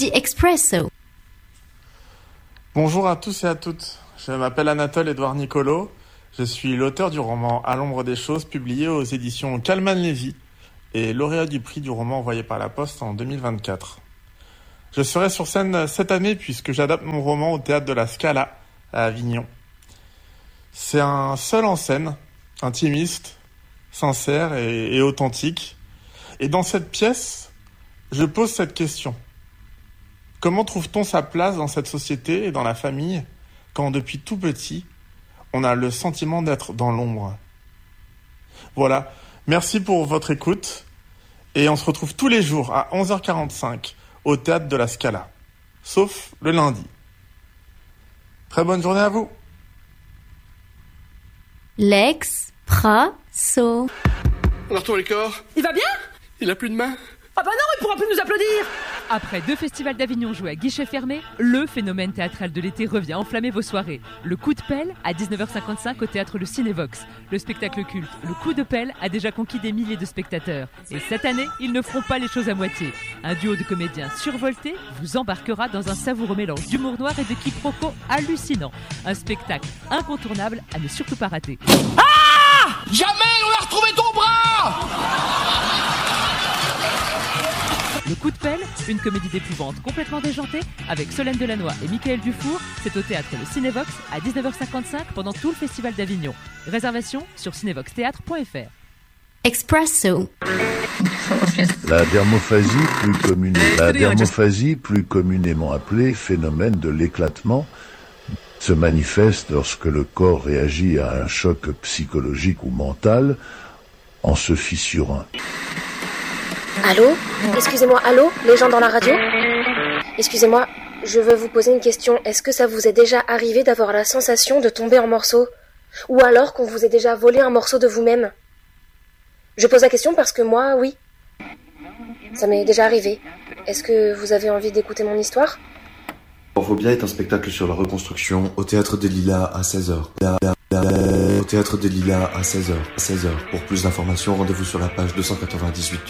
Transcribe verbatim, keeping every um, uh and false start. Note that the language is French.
The Expresso. Bonjour à tous et à toutes. Je m'appelle Anatole Édouard Nicolo. Je suis l'auteur du roman À l'ombre des choses, publié aux éditions Calman-Lévy et lauréat du prix du roman envoyé par la Poste en deux mille vingt-quatre. Je serai sur scène cette année puisque j'adapte mon roman au théâtre de la Scala à Avignon. C'est un seul en scène, intimiste, sincère et, et authentique. Et dans cette pièce, je pose cette question. Comment trouve-t-on sa place dans cette société et dans la famille quand depuis tout petit, on a le sentiment d'être dans l'ombre? Voilà, merci pour votre écoute et on se retrouve tous les jours à onze heures quarante-cinq au théâtre de la Scala, sauf le lundi. Très bonne journée à vous. L'Expresso. Alors toi, les corps, Il va bien? il a plus de main. Ah bah non, il pourra plus nous applaudir. Après deux festivals d'Avignon joués à guichet fermé, le phénomène théâtral de l'été revient enflammer vos soirées. Le coup de pelle à dix-neuf heures cinquante-cinq au théâtre Le Cinévox. Le spectacle culte Le coup de pelle a déjà conquis des milliers de spectateurs. Et cette année, ils ne feront pas les choses à moitié. Un duo de comédiens survoltés vous embarquera dans un savoureux mélange d'humour noir et de quiproquos hallucinant. Un spectacle incontournable à ne surtout pas rater. Ah! Jamais on a retrouvé ton bras! Le coup de pelle, une comédie d'épouvante complètement déjantée avec Solène Delannoy et Michael Dufour, c'est au théâtre Le Cinévox à dix-neuf heures cinquante-cinq pendant tout le festival d'Avignon. Réservation sur cinévox théâtre point f r. Expresso. La dermophasie, plus commune- la dermophasie, plus communément appelée phénomène de l'éclatement, se manifeste lorsque le corps réagit à un choc psychologique ou mental en se fissurant. Allô? Excusez-moi, allô? Les gens dans la radio? Excusez-moi, je veux vous poser une question. Est-ce que ça vous est déjà arrivé d'avoir la sensation de tomber en morceaux? Ou alors qu'on vous ait déjà volé un morceau de vous-même? Je pose la question parce que moi, oui. Ça m'est déjà arrivé. Est-ce que vous avez envie d'écouter mon histoire? Orphobia est un spectacle sur la reconstruction au Théâtre des Lilas à seize heures. Au Théâtre des Lilas à seize heures. seize heures. Pour plus d'informations, rendez-vous sur la page deux cent quatre-vingt-dix-huit du